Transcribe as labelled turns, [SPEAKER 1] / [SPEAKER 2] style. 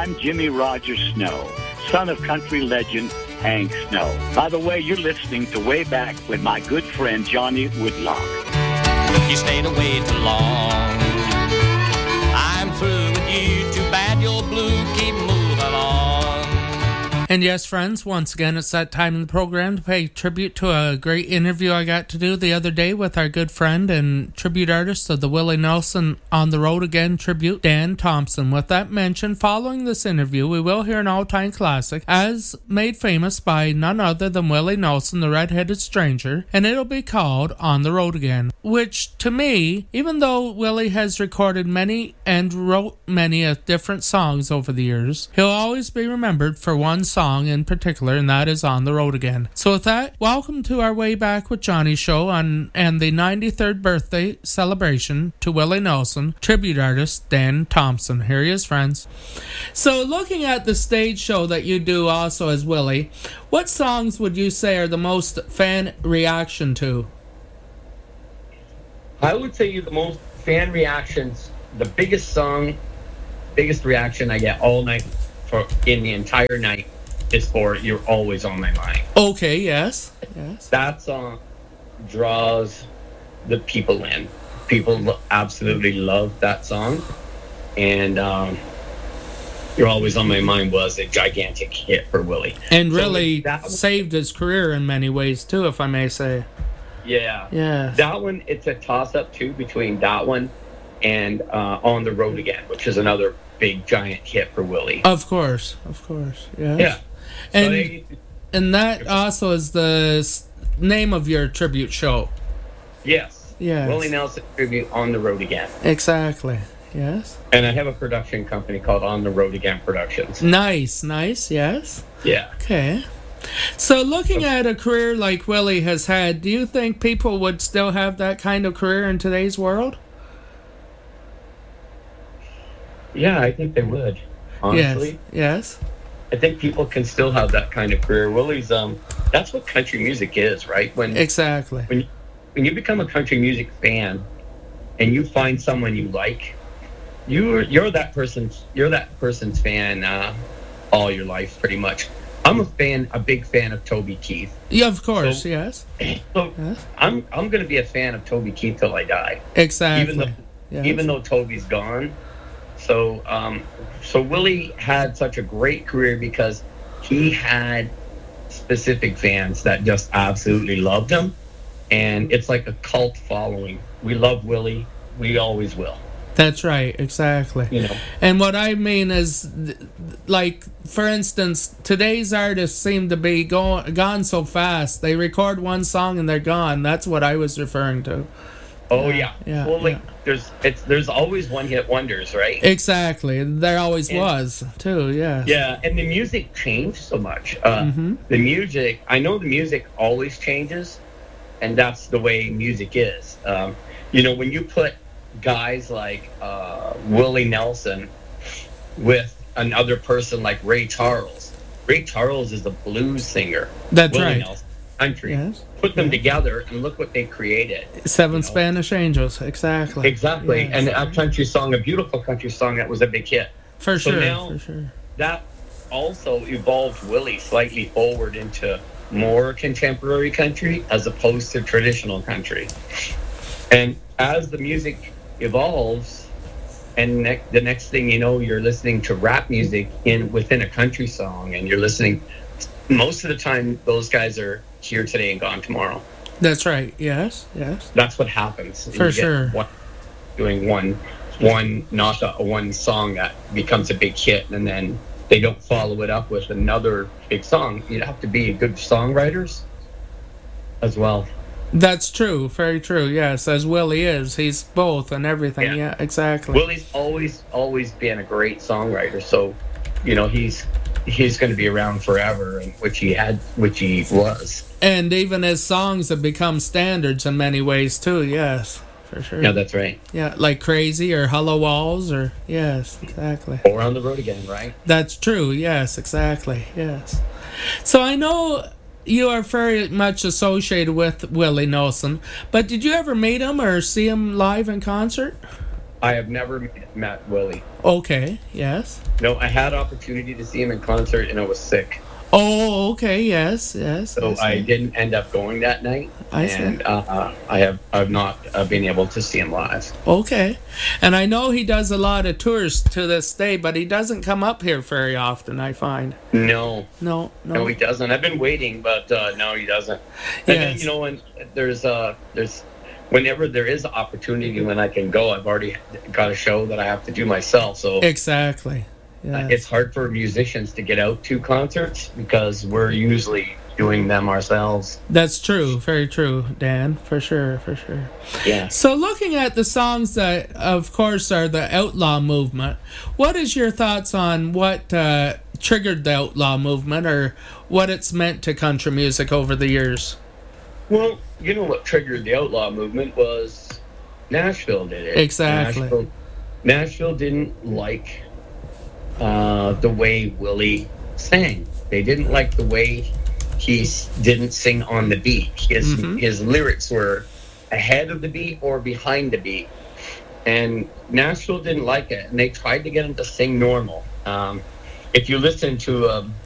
[SPEAKER 1] I'm Jimmy Rogers Snow, son of country legend Hank Snow. By the way, you're listening to Way Back with my good friend Johnny Woodlock.
[SPEAKER 2] You stayed away too long. I'm through with you. Too bad you're blue. Keep moving on.
[SPEAKER 3] And yes, friends, once again, it's that time in the program to pay tribute to a great interview I got to do the other day with our good friend and tribute artist of the Willie Nelson On the Road Again tribute, Dan Thompson. With that mention, following this interview, we will hear an all-time classic, as made famous by none other than Willie Nelson, the Red-Headed Stranger, and it'll be called On the Road Again, which, to me, even though Willie has recorded many and wrote many different songs over the years, he'll always be remembered for one song in particular, and that is On the Road Again. So with that, welcome to our Way Back with Johnny show and the 93rd birthday celebration to Willie Nelson, tribute artist Dan Thompson. Here he is, friends. So looking at the stage show that you do also as Willie, what songs would you say are the most fan reaction to?
[SPEAKER 4] I would say the most fan reactions, the biggest reaction I get all night in the entire night is for You're Always on My Mind.
[SPEAKER 3] Okay, yes.
[SPEAKER 4] That song draws the people in. People absolutely love that song. And You're Always on My Mind was a gigantic hit for Willie.
[SPEAKER 3] And really saved his career in many ways, too, if I may say.
[SPEAKER 4] Yeah.
[SPEAKER 3] Yeah.
[SPEAKER 4] That one, it's a toss-up, too, between that one and On the Road Again, which is another big, giant hit for Willie.
[SPEAKER 3] Of course, yes.
[SPEAKER 4] Yeah.
[SPEAKER 3] And that also is the name of your tribute show.
[SPEAKER 4] Yes.
[SPEAKER 3] Yes.
[SPEAKER 4] Willie Nelson tribute On the Road Again.
[SPEAKER 3] Exactly. Yes.
[SPEAKER 4] And I have a production company called On the Road Again Productions.
[SPEAKER 3] Nice. Yes.
[SPEAKER 4] Yeah.
[SPEAKER 3] Okay. So looking at a career like Willie has had, do you think people would still have that kind of career in today's world?
[SPEAKER 4] Yeah, I think they would. Honestly.
[SPEAKER 3] Yes.
[SPEAKER 4] I think people can still have that kind of career. Willie's that's what country music is, right?
[SPEAKER 3] Exactly.
[SPEAKER 4] When you become a country music fan and you find someone you like, you're that person's fan all your life pretty much. I'm a big fan of Toby Keith.
[SPEAKER 3] Yeah, of course, yes.
[SPEAKER 4] So
[SPEAKER 3] yes.
[SPEAKER 4] I'm going to be a fan of Toby Keith till I die.
[SPEAKER 3] Exactly.
[SPEAKER 4] Even though Toby's gone. So Willie had such a great career because he had specific fans that just absolutely loved him, and it's like a cult following. We love Willie. We always will.
[SPEAKER 3] That's right, exactly.
[SPEAKER 4] You know.
[SPEAKER 3] And what I mean is, like, for instance, today's artists seem to be gone so fast. They record one song and they're gone. That's what I was referring to.
[SPEAKER 4] Oh yeah. Well, there's always one-hit wonders, right?
[SPEAKER 3] Exactly. There always was too. Yeah.
[SPEAKER 4] Yeah, and the music changed so much. The music, I know the music always changes, and that's the way music is. When you put guys like Willie Nelson with another person like Ray Charles. Ray Charles is a blues singer.
[SPEAKER 3] That's
[SPEAKER 4] Willie
[SPEAKER 3] right.
[SPEAKER 4] Nelson, country.
[SPEAKER 3] Yes.
[SPEAKER 4] Put them together and look what they created.
[SPEAKER 3] Seven Spanish Angels, exactly.
[SPEAKER 4] Exactly.
[SPEAKER 3] Yes.
[SPEAKER 4] And a country song, a beautiful country song that was a big hit.
[SPEAKER 3] For sure.
[SPEAKER 4] That also evolved Willie slightly forward into more contemporary country as opposed to traditional country. And as the music evolves, and the next thing you know, you're listening to rap music within a country song, and you're listening. Most of the time, those guys are here today and gone tomorrow.
[SPEAKER 3] That's right. Yes.
[SPEAKER 4] That's what happens.
[SPEAKER 3] For sure.
[SPEAKER 4] Doing one song that becomes a big hit, and then they don't follow it up with another big song. You have to be good songwriters as well.
[SPEAKER 3] That's true. Very true. Yes, as Willie is. He's both and everything. Yeah, exactly.
[SPEAKER 4] Willie's always been a great songwriter. So, he's going to be around forever, and which he was.
[SPEAKER 3] And even his songs have become standards in many ways too. Yes, for sure.
[SPEAKER 4] Yeah, that's right.
[SPEAKER 3] Yeah, like Crazy or Hollow Walls or yes, exactly.
[SPEAKER 4] Or On the Road Again, right?
[SPEAKER 3] That's true. Yes, exactly. Yes. So I know you are very much associated with Willie Nelson, but did you ever meet him or see him live in concert?
[SPEAKER 4] I have never met Willie.
[SPEAKER 3] Okay, yes.
[SPEAKER 4] No, I had opportunity to see him in concert, and I was sick.
[SPEAKER 3] Oh, okay, yes.
[SPEAKER 4] So I didn't end up going that night.
[SPEAKER 3] I see.
[SPEAKER 4] And I've not been able to see him live.
[SPEAKER 3] Okay. And I know he does a lot of tours to this day, but he doesn't come up here very often, I find.
[SPEAKER 4] No,
[SPEAKER 3] No.
[SPEAKER 4] he doesn't. I've been waiting, but no, he doesn't. And then,
[SPEAKER 3] Yes.
[SPEAKER 4] when there's whenever there is opportunity when I can go, I've already got a show that I have to do myself. So
[SPEAKER 3] Exactly. Yeah.
[SPEAKER 4] it's hard for musicians to get out to concerts because we're usually doing them ourselves.
[SPEAKER 3] That's true. Very true, Dan. For sure.
[SPEAKER 4] Yeah.
[SPEAKER 3] So looking at the songs that, of course, are the outlaw movement, what is your thoughts on what triggered the outlaw movement or what it's meant to country music over the years?
[SPEAKER 4] Well, what triggered the outlaw movement was Nashville did it.
[SPEAKER 3] Exactly.
[SPEAKER 4] Nashville didn't like the way Willie sang. They didn't like the way he didn't sing on the beat. His lyrics were ahead of the beat or behind the beat. And Nashville didn't like it, and they tried to get him to sing normal. If you listen to